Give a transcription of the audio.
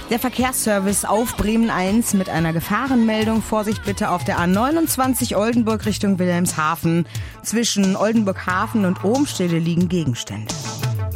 Der Verkehrsservice auf Bremen 1 mit einer Gefahrenmeldung. Vorsicht bitte auf der A29 Oldenburg Richtung Wilhelmshaven. Zwischen Oldenburg Hafen und Ohmstede liegen Gegenstände.